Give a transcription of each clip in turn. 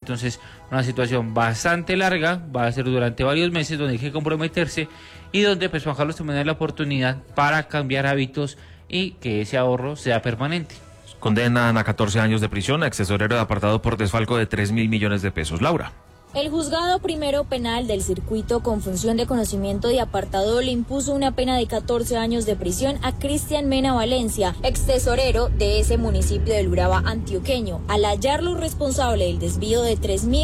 entonces una situación bastante larga, va a ser durante varios meses donde hay que comprometerse y donde pues Juan Carlos tendrá la oportunidad para cambiar hábitos y que ese ahorro sea permanente. Condenan a 14 años de prisión a ex tesorero de apartado por desfalco de 3.000 millones de pesos. Laura. El juzgado primero penal del circuito con función de conocimiento de apartado le impuso una pena de 14 años de prisión a Cristian Mena Valencia, ex tesorero de ese municipio del Urabá antioqueño, al hallarlo responsable del desvío de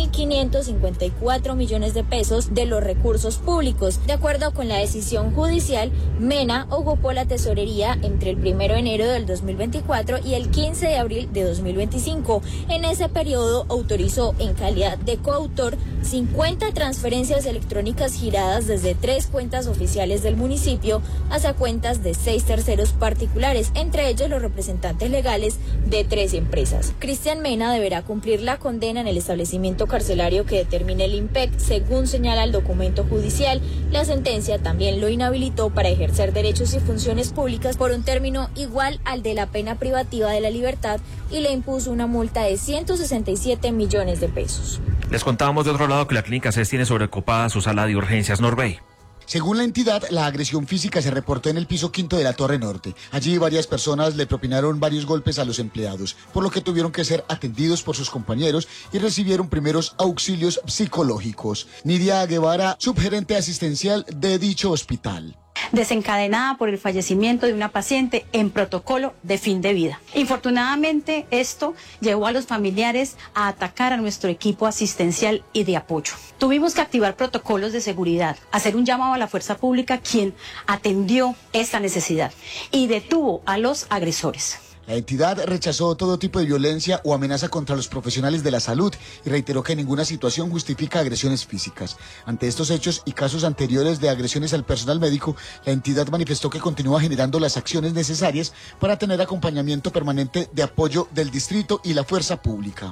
3.554 millones de pesos de los recursos públicos. De acuerdo con la decisión judicial, Mena ocupó la tesorería entre el 1 de enero del 2024 y el 15 de abril de 2025. En ese periodo autorizó en calidad de coautor 50 transferencias electrónicas giradas desde 3 cuentas oficiales del municipio hacia cuentas de 6 terceros particulares, entre ellos los representantes legales de 3 empresas. Cristian Mena deberá cumplir la condena en el establecimiento carcelario que determine el IMPEC, según señala el documento judicial. La sentencia también lo inhabilitó para ejercer derechos y funciones públicas por un término igual al de la pena privativa de la libertad y le impuso una multa de 167 millones de pesos. Les contábamos de otro lado que la clínica CES tiene sobrecopada su sala de urgencias. Norbey. Según la entidad, la agresión física se reportó en el piso 5 de la Torre Norte. Allí varias personas le propinaron varios golpes a los empleados, por lo que tuvieron que ser atendidos por sus compañeros y recibieron primeros auxilios psicológicos. Nidia Guevara, subgerente asistencial de dicho hospital. Desencadenada por el fallecimiento de una paciente en protocolo de fin de vida. Infortunadamente, esto llevó a los familiares a atacar a nuestro equipo asistencial y de apoyo. Tuvimos que activar protocolos de seguridad, hacer un llamado a la fuerza pública, quien atendió esta necesidad y detuvo a los agresores. La entidad rechazó todo tipo de violencia o amenaza contra los profesionales de la salud y reiteró que ninguna situación justifica agresiones físicas. Ante estos hechos y casos anteriores de agresiones al personal médico, la entidad manifestó que continúa generando las acciones necesarias para tener acompañamiento permanente de apoyo del distrito y la fuerza pública.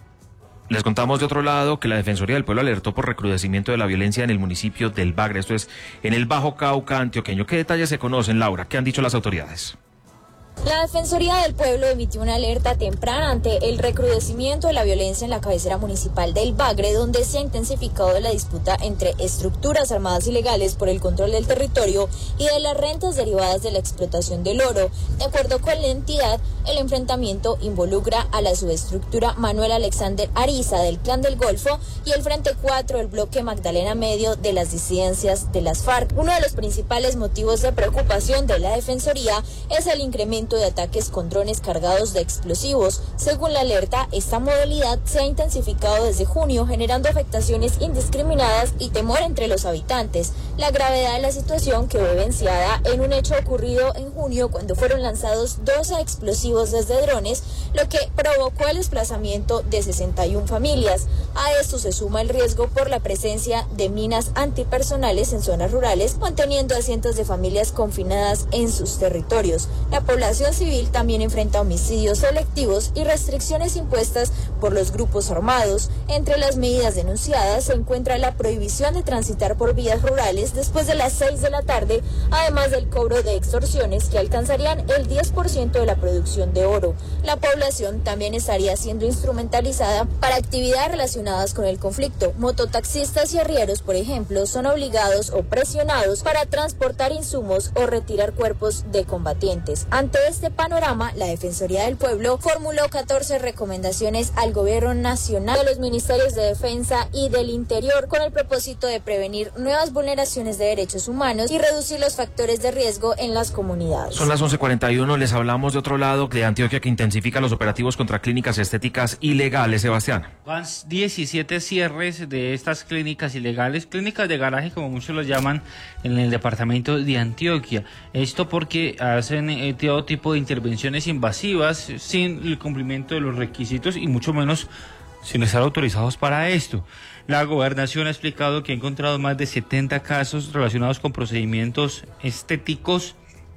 Les contamos de otro lado que la Defensoría del Pueblo alertó por recrudecimiento de la violencia en el municipio del Bagre, esto es en el Bajo Cauca antioqueño. ¿Qué detalles se conocen, Laura? ¿Qué han dicho las autoridades? La Defensoría del Pueblo emitió una alerta temprana ante el recrudecimiento de la violencia en la cabecera municipal del Bagre, donde se ha intensificado la disputa entre estructuras armadas ilegales por el control del territorio y de las rentas derivadas de la explotación del oro. De acuerdo con la entidad, el enfrentamiento involucra a la subestructura Manuel Alexander Ariza del Clan del Golfo y el Frente 4 del bloque Magdalena Medio de las disidencias de las FARC. Uno de los principales motivos de preocupación de la Defensoría es el incremento de ataques con drones cargados de explosivos. Según la alerta, esta modalidad se ha intensificado desde junio, generando afectaciones indiscriminadas y temor entre los habitantes. La gravedad de la situación quedó evidenciada en un hecho ocurrido en junio cuando fueron lanzados 12 explosivos desde drones, lo que provocó el desplazamiento de 61 familias. A esto se suma el riesgo por la presencia de minas antipersonales en zonas rurales, manteniendo a cientos de familias confinadas en sus territorios. La población civil también enfrenta homicidios selectivos y restricciones impuestas por los grupos armados. Entre las medidas denunciadas se encuentra la prohibición de transitar por vías rurales después de las 6 de la tarde, además del cobro de extorsiones que alcanzarían el 10% de la producción de oro. La población también estaría siendo instrumentalizada para actividades relacionadas con el conflicto. Mototaxistas y arrieros, por ejemplo, son obligados o presionados para transportar insumos o retirar cuerpos de combatientes. Ante este panorama, la Defensoría del Pueblo formuló 14 recomendaciones al Gobierno Nacional, a los Ministerios de Defensa y del Interior, con el propósito de prevenir nuevas vulneraciones de derechos humanos y reducir los factores de riesgo en las comunidades. Son las 11:41, les hablamos de otro lado de Antioquia que intensifica los operativos contra clínicas estéticas ilegales, Sebastián. Van 17 cierres de estas clínicas ilegales, clínicas de garaje como muchos lo llaman en el departamento de Antioquia. Esto porque hacen todo tipo de intervenciones invasivas sin el cumplimiento de los requisitos y mucho menos sin estar autorizados para esto. La gobernación ha explicado que ha encontrado más de 70 casos relacionados con procedimientos estéticos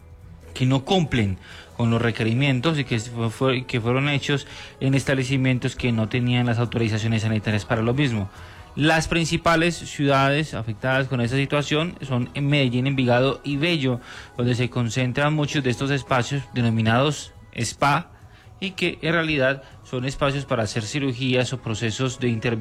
que no cumplen con los requerimientos y que fueron hechos en establecimientos que no tenían las autorizaciones sanitarias para lo mismo. Las principales ciudades afectadas con esta situación son en Medellín, Envigado y Bello, donde se concentran muchos de estos espacios denominados spa y que en realidad son espacios para hacer cirugías o procesos de intervención